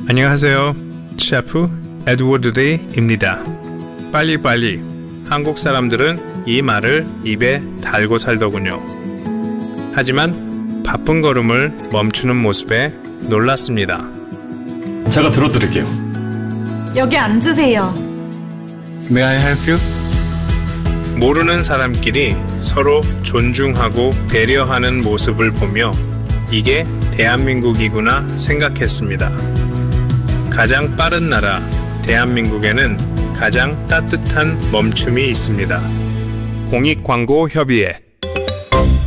안녕하세요. 셰프 에드워드 리입니다. 빨리빨리. 한국 사람들은 이 말을 입에 달고 살더군요. 하지만 바쁜 걸음을 멈추는 모습에 놀랐습니다. 제가 들어드릴게요. 여기 앉으세요. May I help you? 모르는 사람끼리 서로 존중하고 배려하는 모습을 보며 이게 대한민국이구나 생각했습니다. 가장 빠른 나라 대한민국에는 가장 따뜻한 멈춤이 있습니다. 공익광고협의회